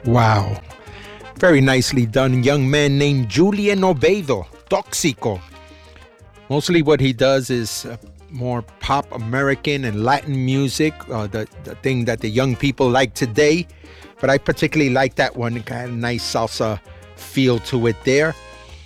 Wow. Very nicely done. Young man named Julian Obeydo, Tóxico. Mostly what he does is more pop American and Latin music, the thing that the young people like today. But I particularly like that one. It had a nice salsa feel to it there.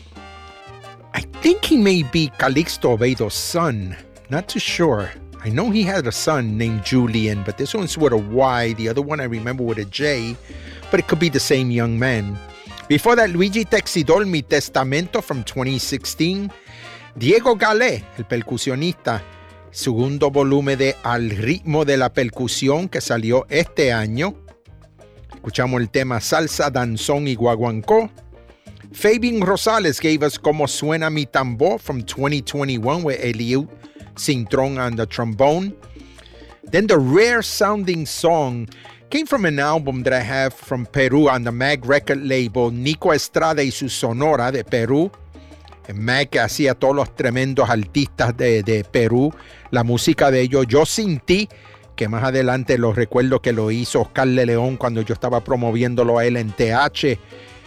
I think he may be Calixto Obeydo's son. Not too sure. I know he had a son named Julian, but this one's with a Y. The other one I remember with a J. But it could be the same young man. Before that, Luigi Texidor, Mi Testamento from 2016. Diego Galé, el percusionista, segundo volumen de Al ritmo de la percusión que salió este año. Escuchamos el tema Salsa, Danzón y Guaguancó. Fabian Rosales gave us Como Suena Mi Tambor from 2021 with Eliud Cintrón on the trombone. Then the rare sounding song came from an album that I have from Peru on the Mag record label, Nico Estrada y su Sonora de Perú. El Mag que hacía todos los tremendos artistas de Perú, la música de ellos. Yo Sin Ti, que más adelante lo recuerdo que lo hizo Oscar de León cuando yo estaba promoviéndolo a él en TH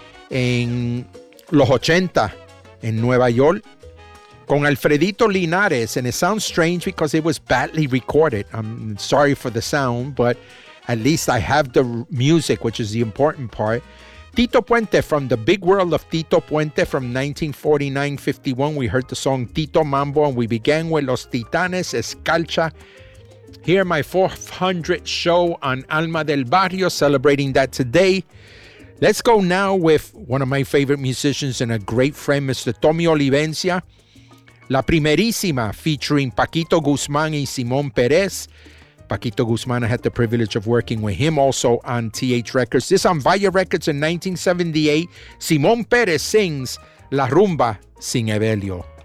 en los 80 en Nueva York. Con Alfredito Linares, and it sounds strange because it was badly recorded. I'm sorry for the sound, but at least I have the music, which is the important part. Tito Puente from the Big World of Tito Puente from 1949-51. We heard the song Tito Mambo, and we began with Los Titanes Escalcha. Here, my 400th show on Alma del Barrio, celebrating that today. Let's go now with one of my favorite musicians and a great friend, Mr. Tommy Olivencia. La Primerísima, featuring Paquito Guzmán y Simón Pérez. Paquito Guzmán, I had the privilege of working with him also on TH Records. This on Vaya Records in 1978. Simón Pérez sings La Rumba sin Evelio.